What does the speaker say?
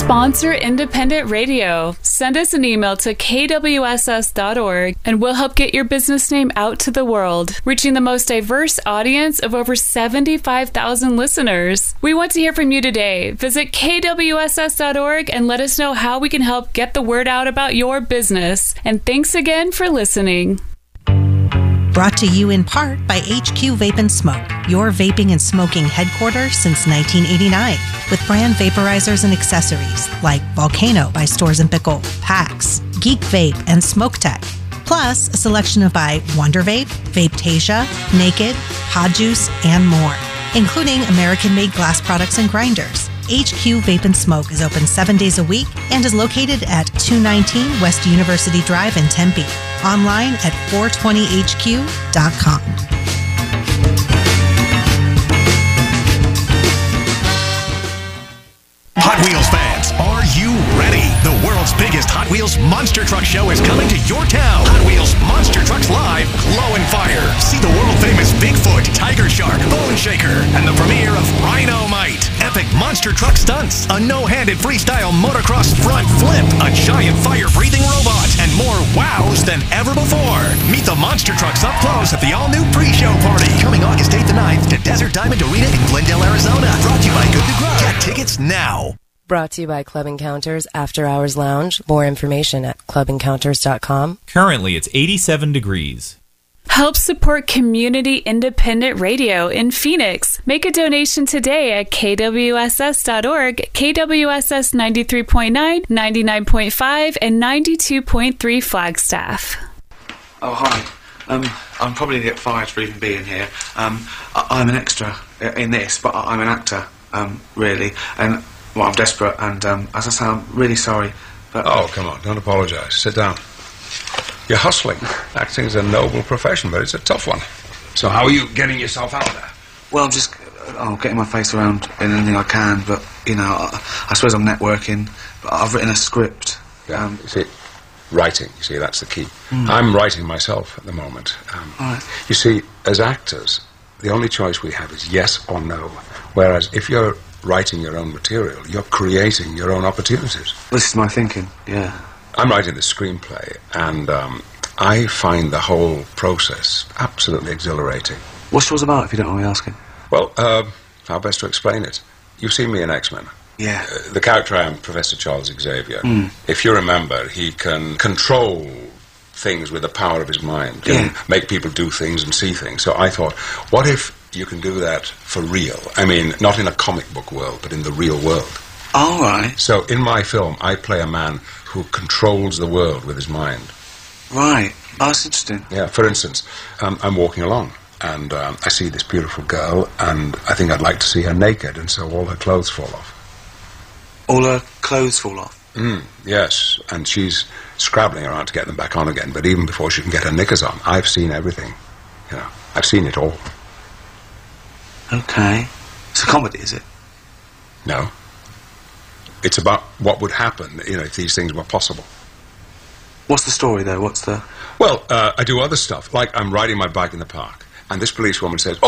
Sponsor independent radio. Send us an email to kwss.org and we'll help get your business name out to the world, reaching the most diverse audience of over 75,000 listeners. We want to hear from you today. Visit kwss.org and let us know how we can help get the word out about your business. And thanks again for listening. Brought to you in part by HQ Vape and Smoke, your vaping and smoking headquarters since 1989, with brand vaporizers and accessories like Volcano by Stores & Pickle, PAX, Geek Vape, and Smoke Tech. Plus, a selection by Wonder Vape, Vapetasia, Naked, Pod Juice, and more, including American-made glass products and grinders. HQ Vape and Smoke is open 7 days a week and is located at 219 West University Drive in Tempe. Online at 420hq.com. Hot Wheels fans, are you ready? The world's biggest Hot Wheels Monster Truck Show is coming to your town. Hot Wheels Monster Trucks Live, Glow and Fire. See the world-famous Bigfoot, Tiger Shark, Bone Shaker, and the premiere of Rhino-Mite. Epic monster truck stunts, a no-handed freestyle motocross front flip, a giant fire-breathing robot, and more wows than ever before. Meet the monster trucks up close at the all-new pre-show party. Coming August 8th and 9th to Desert Diamond Arena in Glendale, Arizona. Brought to you by Good to Grow. Get tickets now. Brought to you by Club Encounters After Hours Lounge. More information at clubencounters.com. Currently, it's 87 degrees. Help support community independent radio in Phoenix. Make a donation today at kwss.org, KWSS 93.9, 99.5, and 92.3 Flagstaff. Oh, hi. I'm probably going to get fired for even being here. I'm an extra in this, but I'm an actor, really. And, well, I'm desperate, and as I say, I'm really sorry. But oh, come on, don't apologise. Sit down. You're hustling. Acting is a noble profession, but it's a tough one. So how are you getting yourself out there? Well, I'm just getting my face around in anything I can, but, you know, I suppose I'm networking, but I've written a script. Yeah, you see, writing, you see, that's the key. I'm writing myself at the moment. Right. You see, as actors, the only choice we have is yes or no, whereas if you're writing your own material, you're creating your own opportunities. This is my thinking, yeah. I'm writing the screenplay, and I find the whole process absolutely exhilarating. What's yours about, if you don't mind me asking? Well, how best to explain it? You've seen me in X-Men. Yeah. The character I am, Professor Charles Xavier. If you remember, he can control things with the power of his mind. Can make people do things and see things. So I thought, what if you can do that for real? I mean, not in a comic book world, but in the real world. All right. So in my film, I play a man who controls the world with his mind. Right. Oh, that's interesting. Yeah, for instance, I'm walking along, and I see this beautiful girl, and I think I'd like to see her naked, and so all her clothes fall off. All her clothes fall off? Yes, and she's scrabbling around to get them back on again, but even before she can get her knickers on, I've seen everything. You know, I've seen it all. Okay. It's a comedy, is it? No. It's about what would happen, you know, if these things were possible. What's the story, though? What's the... Well, I do other stuff, like I'm riding my bike in the park, and this policewoman says,